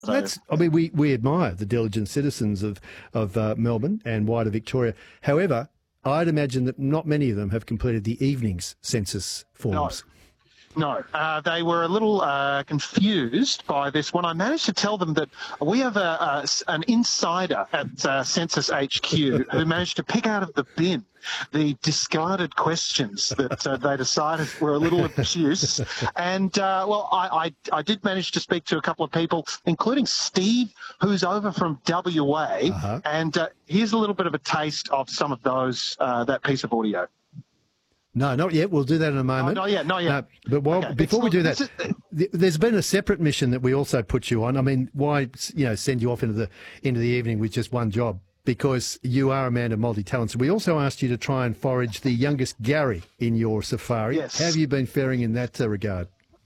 I mean, we admire the diligent citizens of Melbourne and wider Victoria. However, I'd imagine that not many of them have completed the evening's census forms. No, they were a little confused by this when I managed to tell them that we have an insider at Census HQ who managed to pick out of the bin the discarded questions that they decided were a little obtuse. And, I did manage to speak to a couple of people, including Steve, who's over from WA. And here's a little bit of a taste of some of those, that piece of audio. No, not yet. We'll do that in a moment. Not yet. But before we do that, there's been a separate mission that we also put you on. I mean, why send you off into the evening with just one job? Because you are a man of multi-talents. We also asked you to try and forage the youngest Gary in your safari. Yes. How have you been faring in that regard?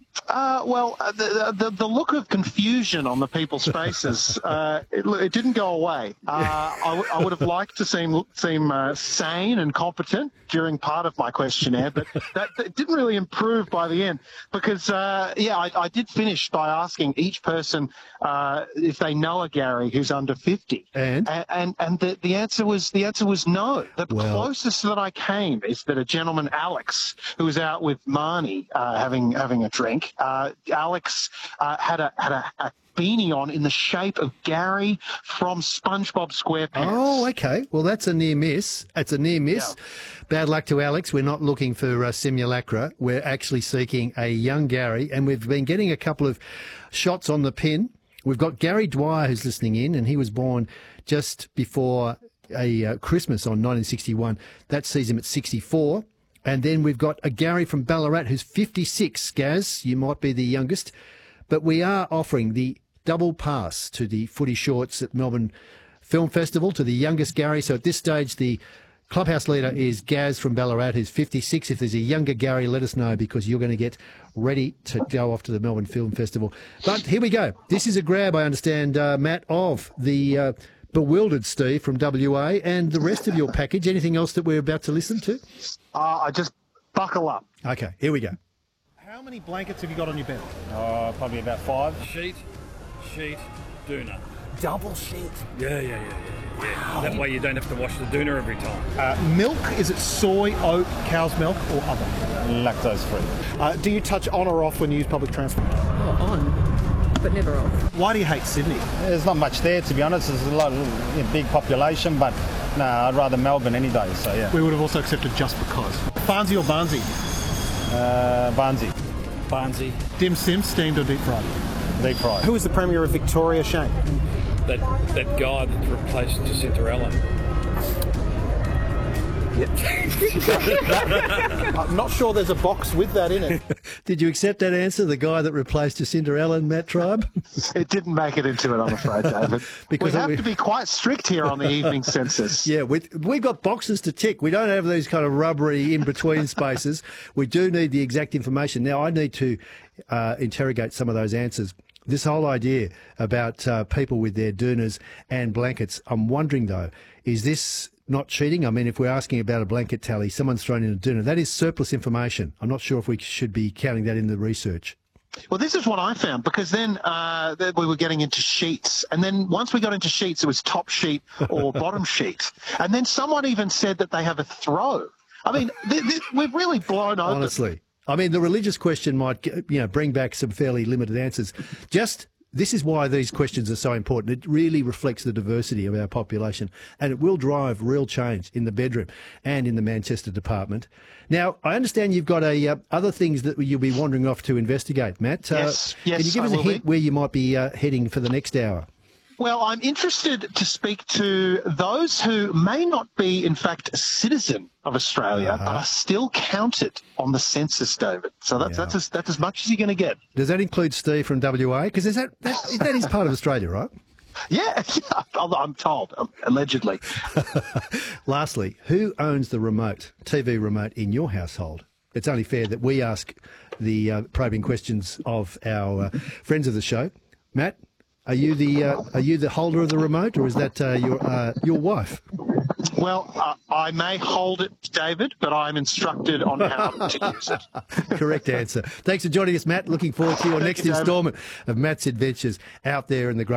The look of confusion on the people's faces, it didn't go away. I would have liked to seem sane and competent during part of my questionnaire, but that didn't really improve by the end because, I did finish by asking each person if they know a Gary who's under 50. And the answer was no. The closest that I came is that a gentleman, Alex, who was out with Marnie having a drink. Alex had a beanie on in the shape of Gary from SpongeBob SquarePants. Oh, okay. Well, that's a near miss. It's a near miss. Yeah. Bad luck to Alex. We're not looking for simulacra. We're actually seeking a young Gary, and we've been getting a couple of shots on the pin. We've got Gary Dwyer who's listening in, and he was born just before a Christmas on 1961. That sees him at 64. And then we've got a Gary from Ballarat who's 56, Gaz. You might be the youngest. But we are offering the double pass to the Footy Shorts at Melbourne Film Festival to the youngest Gary. So at this stage, the clubhouse leader is Gaz from Ballarat, who's 56. If there's a younger Gary, let us know because you're going to get ready to go off to the Melbourne Film Festival. But here we go. This is a grab, I understand, Matt, of the bewildered Steve from WA and the rest of your package. Anything else that we're about to listen to? I just buckle up. Okay, here we go. How many blankets have you got on your bed? Probably about 5. Sheet, doona. Double sheet? Yeah. Wow. That way you don't have to wash the doona every time. Milk, is it soy, oat, cow's milk or other? Lactose free. Do you touch on or off when you use public transport? On, but never off. Why do you hate Sydney? There's not much there, to be honest. There's a lot of big population, but no, I'd rather Melbourne any day, so yeah. We would have also accepted just because. Barnsey or Barnsey? Barnsey. Barnsey. Dim Sim, steamed or deep fried? Deep fried. Who is the Premier of Victoria, Shane? That guy that replaced Jacinta Allen. Yep. I'm not sure there's a box with that in it. Did you accept that answer, the guy that replaced Jacinta Allen, Matt Tribe? It didn't make it into it, I'm afraid, David. Because we have to be quite strict here on the evening census. Yeah, we've got boxes to tick. We don't have these kind of rubbery in-between spaces. We do need the exact information. Now, I need to interrogate some of those answers. This whole idea about people with their doonas and blankets, I'm wondering, though, is this not cheating? I mean, if we're asking about a blanket tally, someone's thrown in a doona. That is surplus information. I'm not sure if we should be counting that in the research. Well, this is what I found, because then we were getting into sheets. And then once we got into sheets, it was top sheet or bottom sheet. And then someone even said that they have a throw. I mean, we've really blown open. Honestly. I mean, the religious question might, bring back some fairly limited answers. This is why these questions are so important. It really reflects the diversity of our population, and it will drive real change in the bedroom and in the Manchester department. Now, I understand you've got other things that you'll be wandering off to investigate, Matt. Yes, can you give us a hint where you might be heading for the next hour? Well, I'm interested to speak to those who may not be, in fact, a citizen of Australia, but are still counted on the census, David. So that's as much as you're going to get. Does that include Steve from WA? Because that is part of Australia, right? Yeah, I'm told, allegedly. Lastly, who owns the TV remote in your household? It's only fair that we ask the probing questions of our friends of the show. Matt? Are you the holder of the remote, or is that your wife? Well, I may hold it, David, but I'm instructed on how to use it. Correct answer. Thanks for joining us, Matt. Looking forward to your next you, David. instalment of Matt's adventures out there in the great